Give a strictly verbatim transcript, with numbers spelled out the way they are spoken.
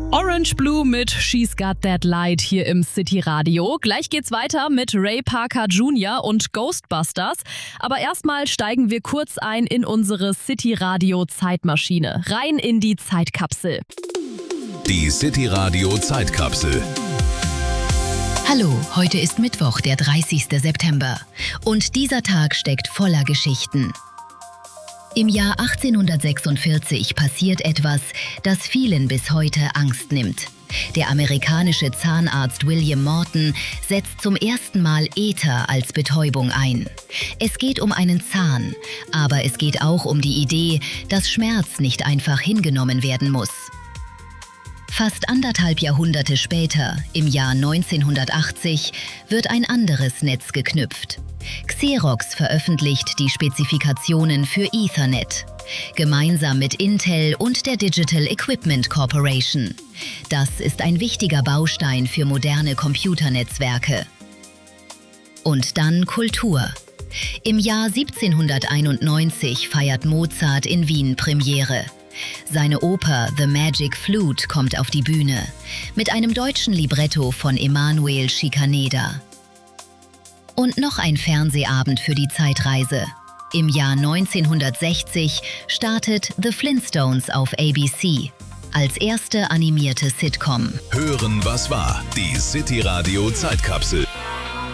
Orange Blue mit She's Got That Light hier im City Radio. Gleich geht's weiter mit Ray Parker Junior und Ghostbusters. Aber erstmal steigen wir kurz ein in unsere City Radio Zeitmaschine. Rein in die Zeitkapsel. Die City Radio Zeitkapsel. Hallo, heute ist Mittwoch, der dreißigste September. Und dieser Tag steckt voller Geschichten. Im Jahr achtzehnhundertsechsundvierzig passiert etwas, das vielen bis heute Angst nimmt. Der amerikanische Zahnarzt William Morton setzt zum ersten Mal Ether als Betäubung ein. Es geht um einen Zahn, aber es geht auch um die Idee, dass Schmerz nicht einfach hingenommen werden muss. Fast anderthalb Jahrhunderte später, im Jahr neunzehnhundertachtzig, wird ein anderes Netz geknüpft. Xerox veröffentlicht die Spezifikationen für Ethernet, gemeinsam mit Intel und der Digital Equipment Corporation. Das ist ein wichtiger Baustein für moderne Computernetzwerke. Und dann Kultur. Im Jahr siebzehnhunderteinundneunzig feiert Mozart in Wien Premiere. Seine Oper The Magic Flute kommt auf die Bühne, mit einem deutschen Libretto von Emanuel Schikaneder. Und noch ein Fernsehabend für die Zeitreise. Im Jahr neunzehnhundertsechzig startet The Flintstones auf A B C als erste animierte Sitcom. Hören, was war? Die City Radio Zeitkapsel.